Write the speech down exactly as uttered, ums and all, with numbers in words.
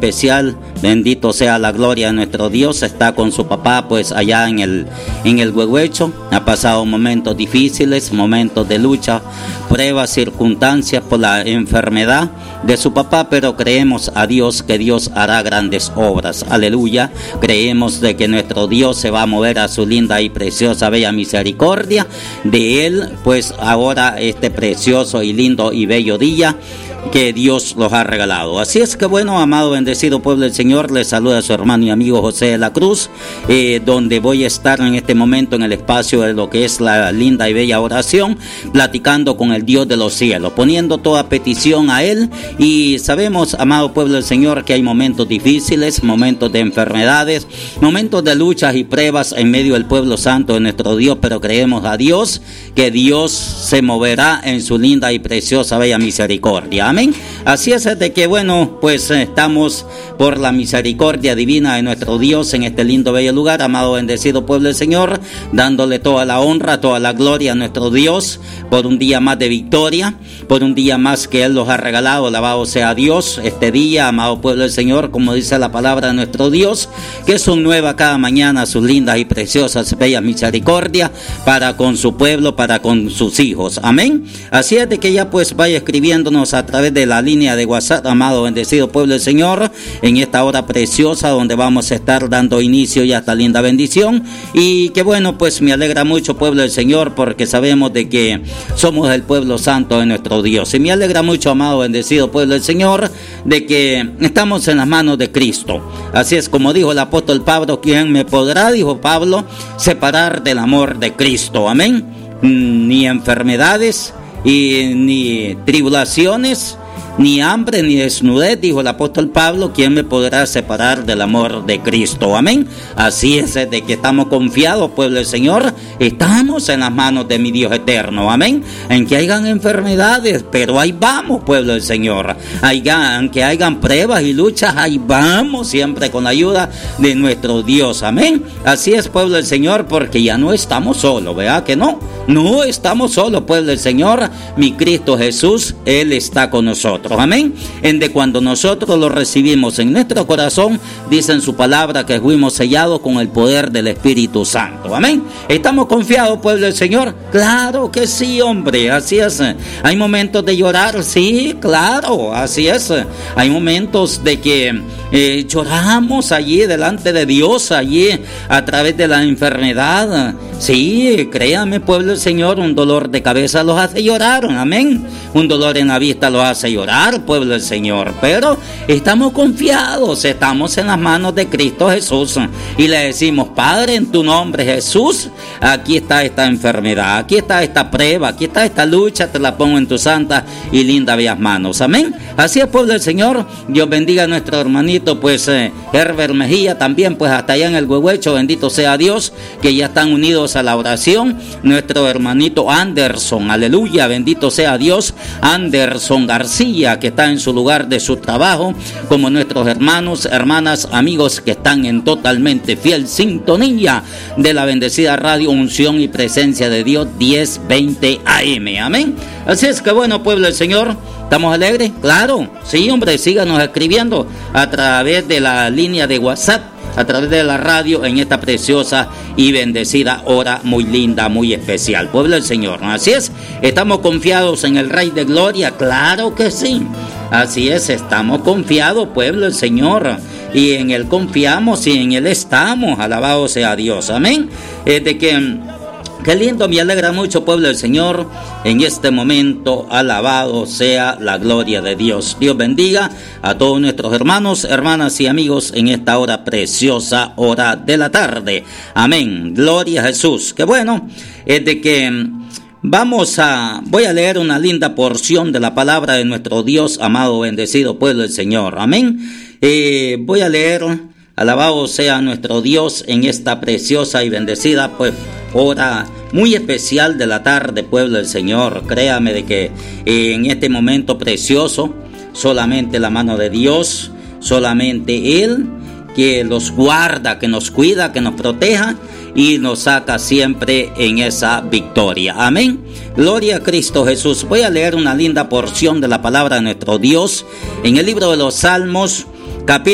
especial, bendito sea la gloria de nuestro Dios, está con su papá pues allá en el, en el Huehuecho. Ha pasado momentos difíciles, momentos de lucha, pruebas, circunstancias por la enfermedad de su papá, pero creemos a Dios que Dios hará grandes obras, aleluya. Creemos de que nuestro Dios se va a mover a su linda y preciosa, bella misericordia de Él, pues ahora este precioso y lindo y bello día que Dios los ha regalado. Así es que bueno, amado bendecido pueblo del Señor, les saluda a su hermano y amigo José de la Cruz, eh, donde voy a estar en este momento en el espacio de lo que es la linda y bella oración, platicando con el Dios de los cielos, poniendo toda petición a Él. Y sabemos, amado pueblo del Señor, que hay momentos difíciles, momentos de enfermedades, momentos de luchas y pruebas en medio del pueblo santo de nuestro Dios, pero creemos a Dios que Dios se moverá en su linda y preciosa bella misericordia. Amén. Así es de que bueno, pues estamos por la misericordia divina de nuestro Dios en este lindo bello lugar, amado bendecido pueblo del Señor, dándole toda la honra, toda la gloria a nuestro Dios por un día más de victoria, por un día más que Él nos ha regalado. Alabado sea Dios este día, amado pueblo del Señor, como dice la palabra de nuestro Dios, que son nuevas cada mañana sus lindas y preciosas bellas misericordias para con su pueblo, para con sus hijos. Amén. Así es de que ya pues vaya escribiéndonos a través de la línea de WhatsApp, amado bendecido pueblo del Señor, en esta hora preciosa donde vamos a estar dando inicio ya a esta linda bendición. Y que bueno, pues me alegra mucho pueblo del Señor, porque sabemos de que somos el pueblo santo de nuestro Dios. Y me alegra mucho, amado bendecido pueblo del Señor, de que estamos en las manos de Cristo. Así es como dijo el apóstol Pablo: ¿quién me podrá, dijo Pablo, separar del amor de Cristo? Amén. Ni enfermedades y ni tribulaciones, ni hambre, ni desnudez, dijo el apóstol Pablo, ¿quién me podrá separar del amor de Cristo? Amén. Así es de que estamos confiados, pueblo del Señor, estamos en las manos de mi Dios eterno. Amén. En que hayan enfermedades, pero ahí vamos, pueblo del Señor. Hayan, que hayan pruebas y luchas, ahí vamos, siempre con la ayuda de nuestro Dios. Amén. Así es, pueblo del Señor, porque ya no estamos solos, ¿verdad que no? No estamos solos, pueblo del Señor. Mi Cristo Jesús, Él está con nosotros. Amén. En de cuando nosotros lo recibimos en nuestro corazón, dice en su palabra que fuimos sellados con el poder del Espíritu Santo. Amén. ¿Estamos confiados, pueblo del Señor? Claro que sí, hombre. Así es. Hay momentos de llorar, sí, claro, así es. Hay momentos de que eh, lloramos allí delante de Dios, allí a través de la enfermedad. Sí, créame, pueblo del Señor, un dolor de cabeza los hace llorar. Amén. Un dolor en la vista los hace llorar, pueblo del Señor, pero estamos confiados, estamos en las manos de Cristo Jesús y le decimos: Padre, en tu nombre Jesús, aquí está esta enfermedad, aquí está esta prueba, aquí está esta lucha, te la pongo en tus santas y lindas bellas manos. Amén. Así es, pueblo del Señor. Dios bendiga a nuestro hermanito pues eh, Herbert Mejía, también pues hasta allá en el Huehuecho, bendito sea Dios, que ya están unidos a la oración. Nuestro hermanito Anderson, aleluya, bendito sea Dios, Anderson García, que está en su lugar de su trabajo, como nuestros hermanos, hermanas, amigos que están en totalmente fiel sintonía de la bendecida radio Unción y Presencia de Dios diez veinte A M. Amén. Así es que bueno, pueblo del Señor, ¿estamos alegres? Claro, sí, hombre, síganos escribiendo a través de la línea de WhatsApp, a través de la radio, en esta preciosa y bendecida hora muy linda, muy especial, pueblo del Señor. Así es, estamos confiados en el Rey de Gloria, claro que sí. Así es, estamos confiados, pueblo del Señor, y en Él confiamos y en Él estamos, alabado sea Dios. Amén. Es de que qué lindo, me alegra mucho, pueblo del Señor, en este momento, alabado sea la gloria de Dios. Dios bendiga a todos nuestros hermanos, hermanas y amigos en esta hora preciosa, hora de la tarde. Amén, gloria a Jesús. Qué bueno, es de que vamos a, voy a leer una linda porción de la palabra de nuestro Dios, amado, bendecido pueblo del Señor. Amén. Eh, voy a leer, alabado sea nuestro Dios en esta preciosa y bendecida, pues, hora muy especial de la tarde, pueblo del Señor. Créame de que eh, en este momento precioso, solamente la mano de Dios, solamente Él, que los guarda, que nos cuida, que nos proteja y nos saca siempre en esa victoria. Amén. Gloria a Cristo Jesús. Voy a leer una linda porción de la palabra de nuestro Dios en el libro de los Salmos, capítulo